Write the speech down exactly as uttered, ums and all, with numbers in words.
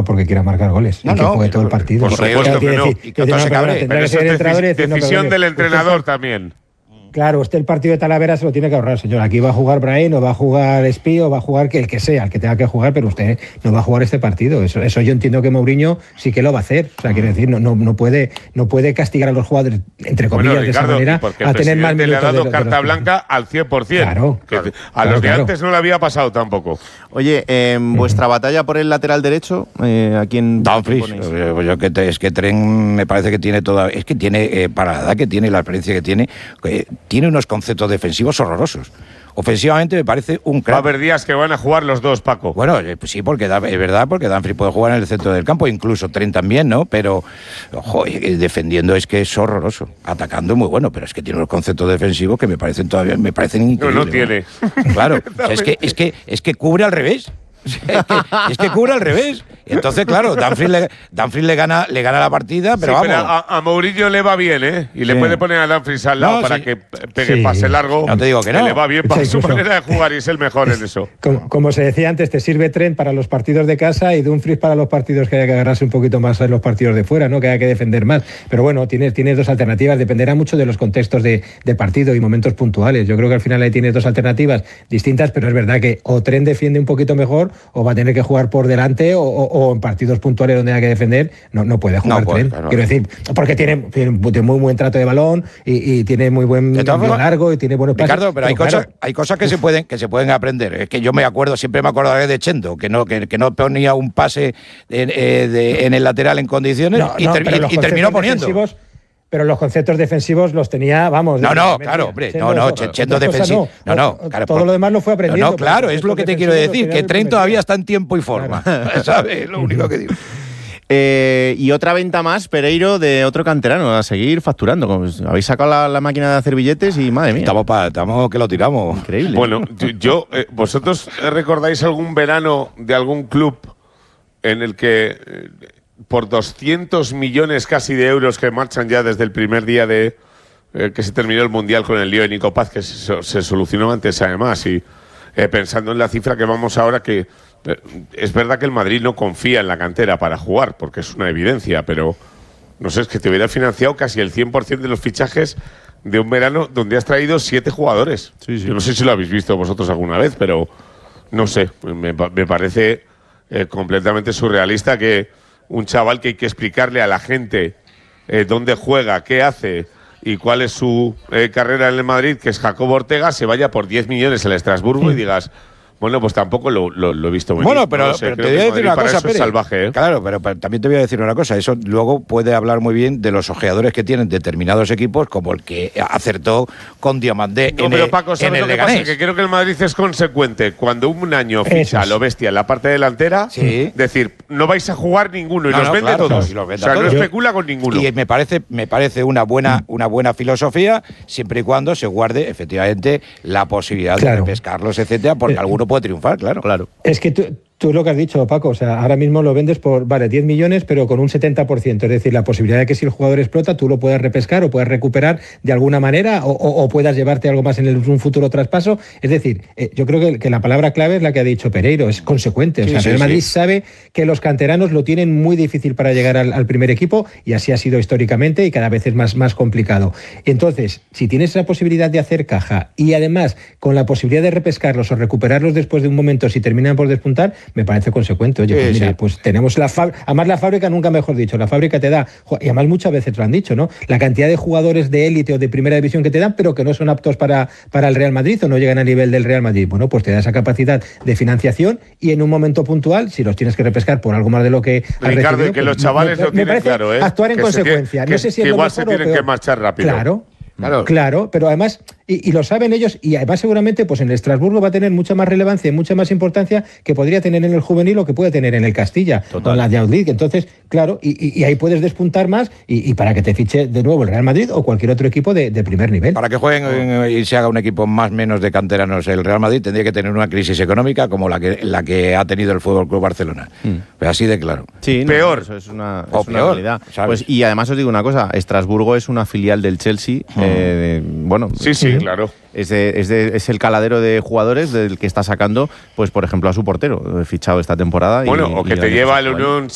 porque quiera marcar goles, no, y que no, juegue todo el partido. Por supuesto que no. Y que otro se cabre. Pero eso es deci- decisión del entrenador también. Claro, usted el partido de Talavera se lo tiene que ahorrar, señor. Aquí va a jugar Brahim, o va a jugar Espí, o va a jugar que el que sea, el que tenga que jugar, pero usted no va a jugar este partido. Eso, eso yo entiendo que Mourinho sí que lo va a hacer. O sea, quiero decir, no, no, no puede, no puede castigar a los jugadores, entre comillas, bueno, Ricardo, de esa manera, a tener más minutos. Le ha dado de, de carta los... blanca al cien por ciento. Claro. Que claro a los claro, de claro. antes no le había pasado tampoco. Oye, eh, vuestra batalla por el lateral derecho, eh, ¿a quién Dumfries, ponéis? yo, yo que te, es que Tren me parece que tiene toda, es que tiene, eh, para la edad que tiene, la experiencia que tiene, eh, tiene unos conceptos defensivos horrorosos. Ofensivamente me parece un crack. Va a haber días que van a jugar los dos, Paco. Bueno, eh, pues sí, porque da, es verdad, porque Dumfries puede jugar en el centro del campo, incluso Tren también, ¿no? Pero, ojo, eh, defendiendo es que es horroroso. Atacando es muy bueno, pero es que tiene unos conceptos defensivos que me parecen todavía, me parecen No, increíbles. no tiene. ¿no? Claro, o sea, es que, es que, es que cubre al revés. Es que, es que cubre al revés. Entonces, claro, Dumfries le, Dumfries le gana, le gana la partida, pero Sí, vamos. pero a, a Mourinho le va bien, ¿eh? Y le Sí. puede poner a Dumfries al lado No, para sí. que pegue Sí. pase largo. No te digo que no. Le va bien para Sí, su incluso. manera de jugar y es el mejor en eso. Como, como se decía antes, te sirve Trent para los partidos de casa y Dumfries para los partidos que haya que agarrarse un poquito más en los partidos de fuera, ¿no? Que haya que defender más. Pero bueno, tienes, tienes dos alternativas, dependerá mucho de los contextos de, de partido y momentos puntuales. Yo creo que al final ahí tienes dos alternativas distintas, pero es verdad que o Trent defiende un poquito mejor o va a tener que jugar por delante o, o, o en partidos puntuales donde haya que defender, no, no puede jugar No puede, Trent. claro. Quiero decir, porque tiene, tiene muy buen trato de balón y, y tiene muy buen De todas envío formas, largo y tiene buenos pases. Ricardo, pero hay claro, cosas, hay cosas que se pueden, que se pueden aprender. Es que yo me acuerdo, siempre me acordaré de Chendo, que no, que, que no ponía un pase en, eh, de- en el lateral en condiciones No, y, no, ter- pero y- los y terminó conceptos poniendo. defensivos- Pero los conceptos defensivos los tenía, vamos. No, desde no, que claro, venía. hombre, Chendo, no, no, otras Chendo cosas defensivo. No, no, claro, todo por- lo demás lo fue aprendiendo. No, no, claro, pero es lo que te los quiero defensivos decir, los que tenía Trent desde todavía el está en tiempo y forma. ¿Sabes? Lo único que digo. Eh, y otra venta más, Pereiro, de otro canterano, a seguir facturando. Como habéis sacado la, la máquina de hacer billetes y madre mía. Estamos, pa, estamos que lo tiramos. Increíble. Bueno, yo, yo, eh, ¿vosotros recordáis algún verano de algún club en el que eh, por doscientos millones casi de euros que marchan ya desde el primer día de eh, que se terminó el Mundial con el lío de Nico Paz, que se, se solucionó antes además, y eh, pensando en la cifra que vamos ahora, que eh, es verdad que el Madrid no confía en la cantera para jugar, porque es una evidencia, pero no sé, es que te hubiera financiado casi el cien por ciento de los fichajes de un verano donde has traído siete jugadores. Sí, sí. Yo no sé si lo habéis visto vosotros alguna vez, pero no sé, me, me parece eh, completamente surrealista que un chaval que hay que explicarle a la gente eh, dónde juega, qué hace y cuál es su eh, carrera en el Madrid, que es Jacobo Ortega, se vaya por diez millones al Estrasburgo y digas, bueno, pues tampoco lo, lo, lo he visto venir. Bueno, pero, No lo sé, pero te creo voy a que el decir Madrid una para cosa, eso es Pérez. salvaje, ¿eh? Claro, pero, pero también te voy a decir una cosa. Eso luego puede hablar muy bien de los ojeadores que tienen determinados equipos, como el que acertó con Diamandé No, en pero el, Paco, en ¿sabes el lo que pasa? Leganés. Que creo que el Madrid es consecuente. Cuando un año Eso ficha a es. lo bestia en la parte delantera, Sí. decir, no vais a jugar ninguno y No, los no, vende claro, todos. no, y los vende o sea, a no todos. especula con ninguno. Y me parece, me parece una buena, una buena filosofía, siempre y cuando se guarde efectivamente la posibilidad Claro. de pescarlos, etcétera, porque Eh, alguno puede triunfar, claro. Claro. Es que tú, tú lo que has dicho, Paco, o sea, ahora mismo lo vendes por, vale, diez millones, pero con un setenta por ciento. Es decir, la posibilidad de que si el jugador explota, tú lo puedas repescar o puedas recuperar de alguna manera o, o, o puedas llevarte algo más en el, un futuro traspaso. Es decir, eh, yo creo que, que la palabra clave es la que ha dicho Pereiro, es consecuente. O Sí, sea, sí, Real Madrid sí. sabe que los canteranos lo tienen muy difícil para llegar al, al primer equipo y así ha sido históricamente y cada vez es más, más complicado. Entonces, si tienes esa posibilidad de hacer caja y además con la posibilidad de repescarlos o recuperarlos después de un momento si terminan por despuntar, me parece consecuente. Oye, Sí, pues mira, sí. pues tenemos la fábrica, además la fábrica nunca mejor dicho, la fábrica te da, jo, y además muchas veces lo han dicho, ¿no? La cantidad de jugadores de élite o de primera división que te dan, pero que no son aptos para, para el Real Madrid o no llegan a nivel del Real Madrid. Bueno, pues te da esa capacidad de financiación y en un momento puntual, si los tienes que repescar por algo más de lo que has Ricardo, recibido, y que pues los me- chavales me- lo me tienen parece claro, ¿eh? actuar en Que se consecuencia. tiene- no que- sé si que es lo igual mejor se o tienen peor. que marchar rápido. Claro. Claro. Claro, pero además, y, y lo saben ellos, y además seguramente pues en el Estrasburgo va a tener mucha más relevancia y mucha más importancia que podría tener en el juvenil o que puede tener en el Castilla, Total. con la Youth League. Entonces, claro, y, y- y ahí puedes despuntar más y, y para que te fiche de nuevo el Real Madrid o cualquier otro equipo de, de primer nivel. Para que jueguen eh, y se haga un equipo más o menos de canteranos el Real Madrid, tendría que tener una crisis económica como la que, la que ha tenido el F C Barcelona. Pero así de claro. Sí, no, Peor. eso es una, O es una peor, realidad. ¿sabes? Pues, y además os digo una cosa, Estrasburgo es una filial del Chelsea. eh, bueno, Sí, sí, claro. Es, de- es, de- es el caladero de jugadores del que está sacando, pues por ejemplo, a su portero, eh, fichado esta temporada. y- Bueno, o y que el te año lleva pasado el ahí. Unión